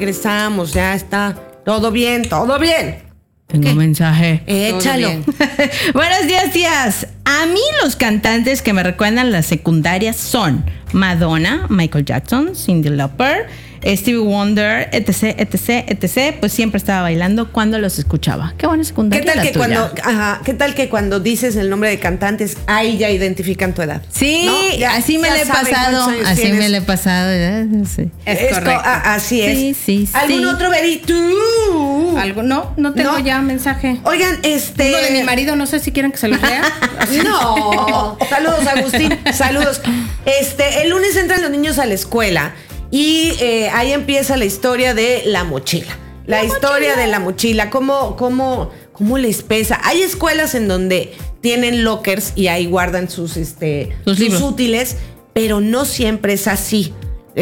Regresamos, ya está. Todo bien, todo bien. Tengo un mensaje. Échalo. Buenos días, tías. A mí los cantantes que me recuerdan la secundaria son Madonna, Michael Jackson, Cyndi Lauper, Stevie Wonder, etc, etc, etc. Pues siempre estaba bailando cuando los escuchaba. Qué buena secundaria. ¿Qué tal que cuando dices el nombre de cantantes, ahí ya identifican tu edad? Sí, ¿no? Ya, así me le he pasado. Así tienes. me le he pasado. Sí. Es correcto. Así es. Sí. ¿Algún otro, Beri? ¿Tú? ¿Algo? No tengo ya mensaje. Oigan, Uno de mi marido, no sé si quieren que se los lea. No. Saludos, Agustín. Saludos. El lunes entran los niños a la escuela y ahí empieza la historia de la mochila. La historia de la mochila. ¿Cómo les pesa? Hay escuelas en donde tienen lockers y ahí guardan sus libros útiles, pero no siempre es así.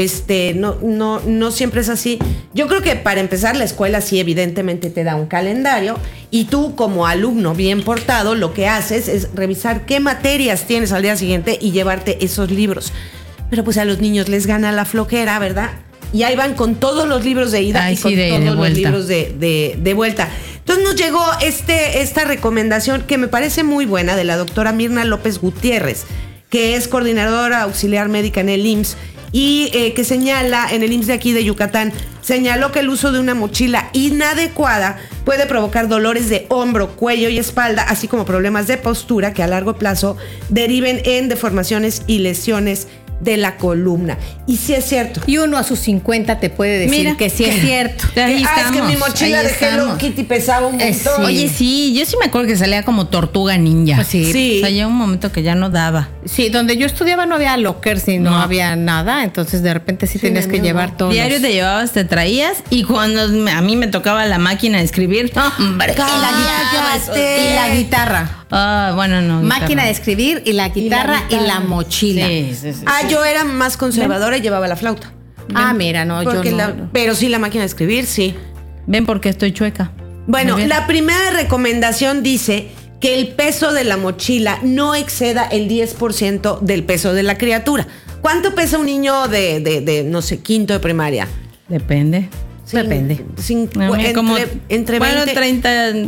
No siempre es así. Yo creo que para empezar la escuela sí evidentemente te da un calendario y tú como alumno bien portado lo que haces es revisar qué materias tienes al día siguiente y llevarte esos libros. Pero pues a los niños les gana la flojera, ¿verdad? Y ahí van con todos los libros de ida y con todos los libros de vuelta. Entonces nos llegó esta recomendación que me parece muy buena de la doctora Mirna López Gutiérrez, que es coordinadora auxiliar médica en el IMSS y que señala, en el IMSS de aquí de Yucatán, señaló que el uso de una mochila inadecuada puede provocar dolores de hombro, cuello y espalda, así como problemas de postura que a largo plazo deriven en deformaciones y lesiones de la columna. Y sí es cierto. Y uno a sus 50 te puede decir que sí es cierto. Es que mi mochila de Hello Kitty pesaba un montón. Sí. Oye, sí, yo sí me acuerdo que salía como tortuga ninja. Pues sí. O sea, llegó un momento que ya no daba. Sí, donde yo estudiaba no había lockers y no había nada, entonces de repente sí tenías que llevar todo. Diario te llevabas, te traías, y cuando a mí me tocaba la máquina de escribir, ¡hombre! Y la guitarra. Ah, bueno, no. Máquina de escribir y la guitarra y la mochila. Sí. Yo era más conservadora y llevaba la flauta. Mira, no, yo no. Pero sí la máquina de escribir, sí. Ven porque estoy chueca. Bueno, la primera recomendación dice que el peso de la mochila no exceda el 10% del peso de la criatura. ¿Cuánto pesa un niño de no sé, quinto de primaria? Depende. Sí, Depende. Entre 20, 30